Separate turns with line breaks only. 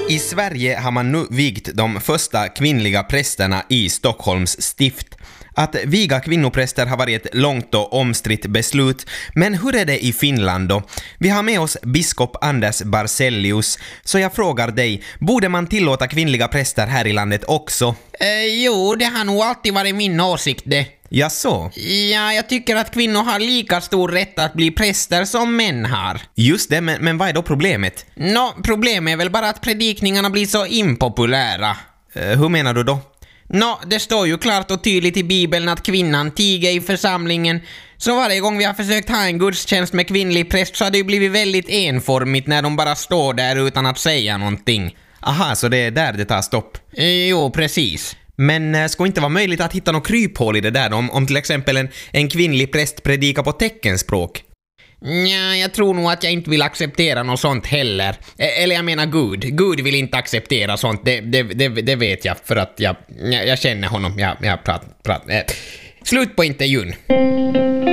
I Sverige har man nu vigt de första kvinnliga prästerna i Stockholms stift. Att viga kvinnopräster har varit ett långt och omstritt beslut, men hur är det i Finland då? Vi har med oss biskop Anders Barcellius, så jag frågar dig, borde man tillåta kvinnliga präster här i landet också?
Jo, det har nog alltid varit min åsikt det.
Ja, så?
Ja, jag tycker att kvinnor har lika stor rätt att bli präster som män har.
Just det, men vad är då problemet?
Problemet är väl bara att predikningarna blir så impopulära.
Hur menar du då?
Det står ju klart och tydligt i Bibeln att kvinnan tiger i församlingen. Så varje gång vi har försökt ha en gudstjänst med kvinnlig präst så har det ju blivit väldigt enformigt när de bara står där utan att säga någonting.
Aha, så det är där det tar stopp?
Jo, precis.
Men ska inte vara möjligt att hitta något kryphål i det där om till exempel en kvinnlig präst predikar på teckenspråk?
Ja, jag tror nog att jag inte vill acceptera något sånt heller. Eller jag menar Gud vill inte acceptera sånt. Det vet jag för att jag känner honom. Jag pratar. Slut på intervjun.